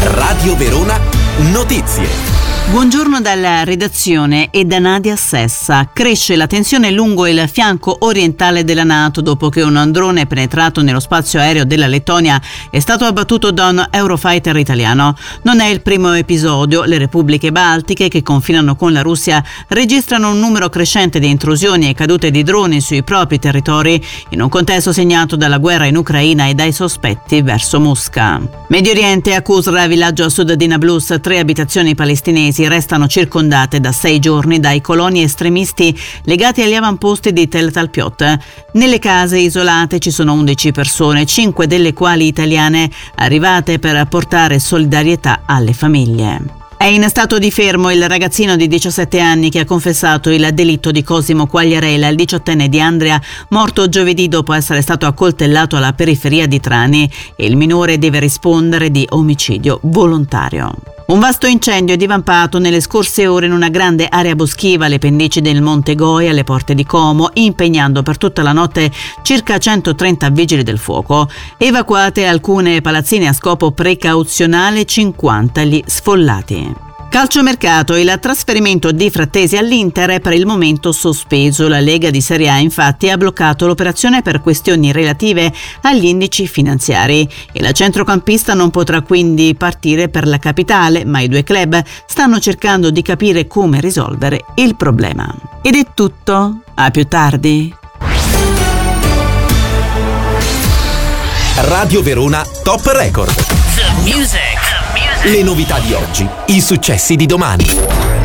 Radio Verona Notizie. Buongiorno dalla redazione e da Nadia Sessa. Cresce la tensione lungo il fianco orientale della NATO dopo che un drone penetrato nello spazio aereo della Lettonia è stato abbattuto da un Eurofighter italiano. Non è il primo episodio. Le repubbliche baltiche, che confinano con la Russia, registrano un numero crescente di intrusioni e cadute di droni sui propri territori, in un contesto segnato dalla guerra in Ucraina e dai sospetti verso Mosca. Medio Oriente, a Qusra, villaggio a sud di Nablus, 3 abitazioni palestinesi restano circondate da 6 giorni dai coloni estremisti legati agli avamposti di Tel Talpiot. Nelle case isolate ci sono 11 persone, 5 delle quali italiane, arrivate per portare solidarietà alle famiglie. È in stato di fermo il ragazzino di 17 anni che ha confessato il delitto di Cosimo Quagliarella, il 18enne di Andria, morto giovedì dopo essere stato accoltellato alla periferia di Trani, e il minore deve rispondere di omicidio volontario. Un vasto incendio è divampato nelle scorse ore in una grande area boschiva alle pendici del Monte Goi, alle porte di Como, impegnando per tutta la notte circa 130 vigili del fuoco. Evacuate alcune palazzine a scopo precauzionale, 50 gli sfollati. Calciomercato, il trasferimento di Frattesi all'Inter è per il momento sospeso. La Lega di Serie A infatti ha bloccato l'operazione per questioni relative agli indici finanziari e la centrocampista non potrà quindi partire per la capitale, ma i due club stanno cercando di capire come risolvere il problema. Ed è tutto, a più tardi. Radio Verona Top Record. The music. Le novità di oggi, i successi di domani.